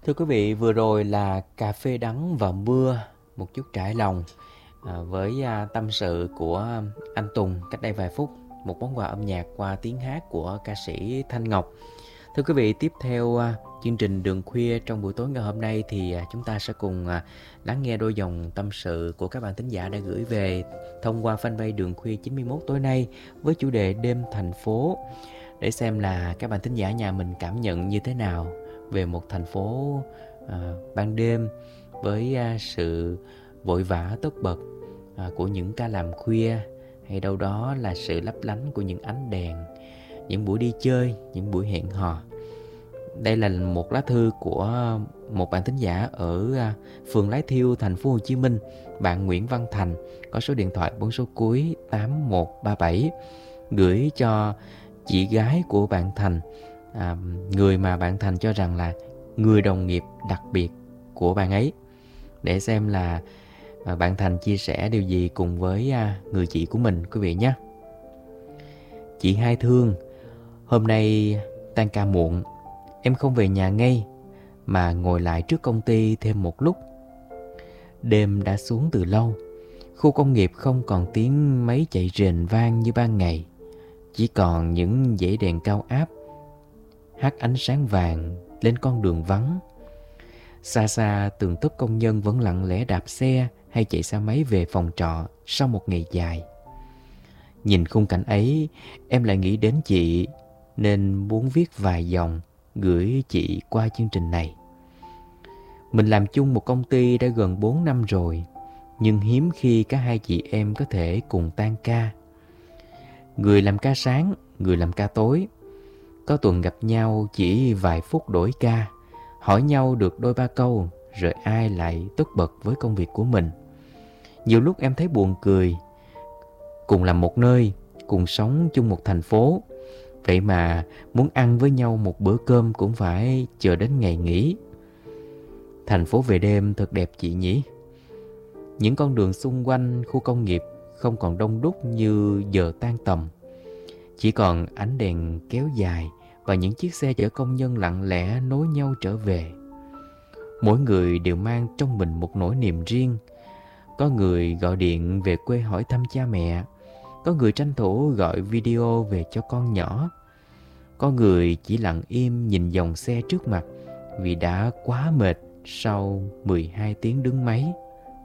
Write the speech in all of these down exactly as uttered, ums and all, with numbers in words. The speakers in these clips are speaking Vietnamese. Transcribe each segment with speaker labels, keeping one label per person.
Speaker 1: Thưa quý vị, vừa rồi là Cà phê đắng và mưa, một chút trải lòng à, với à, tâm sự của anh Tùng cách đây vài phút. Một món quà âm nhạc qua tiếng hát của ca sĩ Thanh Ngọc. Thưa quý vị, tiếp theo à, chương trình Đường Khuya trong buổi tối ngày hôm nay thì à, chúng ta sẽ cùng à, lắng nghe đôi dòng tâm sự của các bạn thính giả đã gửi về thông qua fanpage Đường Khuya chín mươi mốt tối nay với chủ đề Đêm Thành Phố, để xem là các bạn thính giả nhà mình cảm nhận như thế nào về một thành phố à, ban đêm với à, sự vội vã tất bật à, của những ca làm khuya, hay đâu đó là sự lấp lánh của những ánh đèn, những buổi đi chơi, những buổi hẹn hò. Đây là một lá thư của một bạn thính giả ở à, phường Lái Thiêu, thành phố Hồ Chí Minh, bạn Nguyễn Văn Thành, có số điện thoại bốn số cuối tám một ba bảy, gửi cho chị gái của bạn Thành, à, người mà bạn Thành cho rằng là người đồng nghiệp đặc biệt của bạn ấy, để xem là à, bạn Thành chia sẻ điều gì cùng với à, người chị của mình, quý vị nhé. Chị Hai thương, hôm nay tan ca muộn, em không về nhà ngay mà ngồi lại trước công ty thêm một lúc. Đêm đã xuống từ lâu, khu công nghiệp không còn tiếng máy chạy rền vang như ban ngày, chỉ còn những dãy đèn cao áp hắt ánh sáng vàng lên con đường vắng. Xa xa từng tốp công nhân vẫn lặng lẽ đạp xe hay chạy xe máy về phòng trọ sau một ngày dài. Nhìn khung cảnh ấy, em lại nghĩ đến chị, nên muốn viết vài dòng gửi chị qua chương trình này. Mình làm chung một công ty đã gần bốn năm rồi, nhưng hiếm khi cả hai chị em có thể cùng tan ca. Người làm ca sáng, người làm ca tối. Có tuần gặp nhau chỉ vài phút đổi ca, hỏi nhau được đôi ba câu, rồi ai lại tất bật với công việc của mình. Nhiều lúc em thấy buồn cười. Cùng làm một nơi, cùng sống chung một thành phố, vậy mà muốn ăn với nhau một bữa cơm cũng phải chờ đến ngày nghỉ. Thành phố về đêm thật đẹp chị nhỉ. Những con đường xung quanh khu công nghiệp không còn đông đúc như giờ tan tầm. Chỉ còn ánh đèn kéo dài và những chiếc xe chở công nhân lặng lẽ nối nhau trở về. Mỗi người đều mang trong mình một nỗi niềm riêng. Có người gọi điện về quê hỏi thăm cha mẹ, có người tranh thủ gọi video về cho con nhỏ, có người chỉ lặng im nhìn dòng xe trước mặt vì đã quá mệt sau mười hai tiếng đứng máy.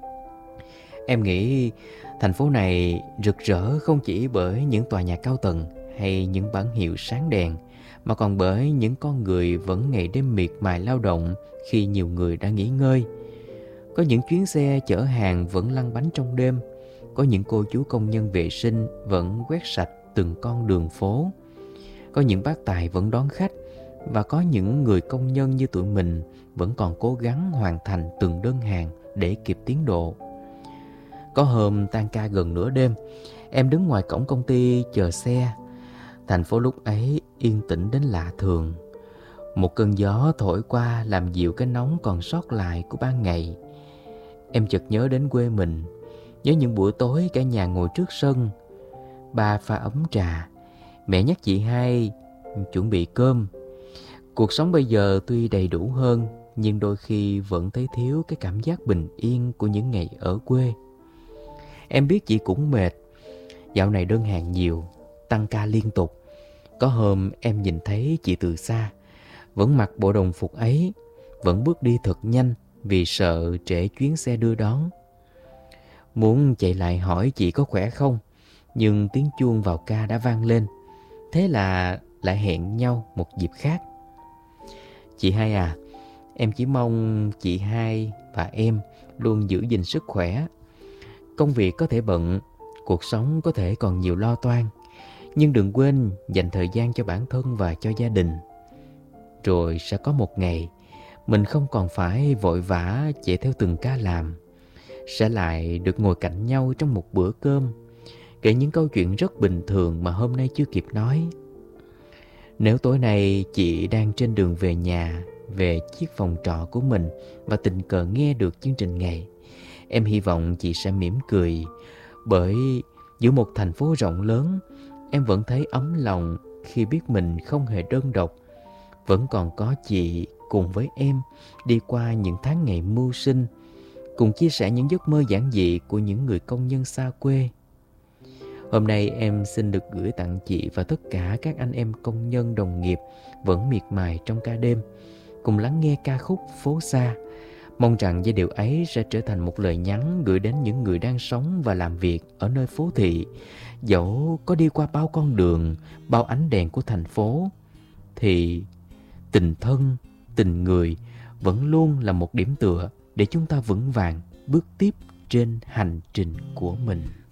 Speaker 1: Em nghĩ thành phố này rực rỡ không chỉ bởi những tòa nhà cao tầng hay những bảng hiệu sáng đèn, mà còn bởi những con người vẫn ngày đêm miệt mài lao động khi nhiều người đã nghỉ ngơi. Có những chuyến xe chở hàng vẫn lăn bánh trong đêm, có những cô chú công nhân vệ sinh vẫn quét sạch từng con đường phố, có những bác tài vẫn đón khách, và có những người công nhân như tụi mình vẫn còn cố gắng hoàn thành từng đơn hàng để kịp tiến độ. Có hôm tan ca gần nửa đêm, em đứng ngoài cổng công ty chờ xe. Thành phố lúc ấy yên tĩnh đến lạ thường. Một cơn gió thổi qua làm dịu cái nóng còn sót lại của ban ngày. Em chợt nhớ đến quê mình, nhớ những buổi tối cả nhà ngồi trước sân, ba pha ấm trà, mẹ nhắc chị Hai chuẩn bị cơm. Cuộc sống bây giờ tuy đầy đủ hơn, nhưng đôi khi vẫn thấy thiếu cái cảm giác bình yên của những ngày ở quê. Em biết chị cũng mệt. Dạo này đơn hàng nhiều, tăng ca liên tục. Có hôm em nhìn thấy chị từ xa, vẫn mặc bộ đồng phục ấy, vẫn bước đi thật nhanh vì sợ trễ chuyến xe đưa đón. Muốn chạy lại hỏi chị có khỏe không, nhưng tiếng chuông vào ca đã vang lên. Thế là lại hẹn nhau một dịp khác. Chị Hai à, em chỉ mong chị Hai và em luôn giữ gìn sức khỏe. Công việc có thể bận, cuộc sống có thể còn nhiều lo toan, nhưng đừng quên dành thời gian cho bản thân và cho gia đình. Rồi sẽ có một ngày mình không còn phải vội vã chạy theo từng ca làm, sẽ lại được ngồi cạnh nhau trong một bữa cơm, kể những câu chuyện rất bình thường mà hôm nay chưa kịp nói. Nếu tối nay chị đang trên đường về nhà, về chiếc phòng trọ của mình và tình cờ nghe được chương trình này, em hy vọng chị sẽ mỉm cười, bởi giữa một thành phố rộng lớn, em vẫn thấy ấm lòng khi biết mình không hề đơn độc vẫn còn có chị cùng với em đi qua những tháng ngày mưu sinh, cùng chia sẻ những giấc mơ giản dị của những người công nhân xa quê. Hôm nay em xin được gửi tặng chị và tất cả các anh em công nhân đồng nghiệp vẫn miệt mài trong ca đêm, cùng lắng nghe ca khúc Phố Xa. Mong rằng giai điệu ấy sẽ trở thành một lời nhắn gửi đến những người đang sống và làm việc ở nơi phố thị. Dẫu có đi qua bao con đường, bao ánh đèn của thành phố, thì tình thân, tình người vẫn luôn là một điểm tựa để chúng ta vững vàng bước tiếp trên hành trình của mình.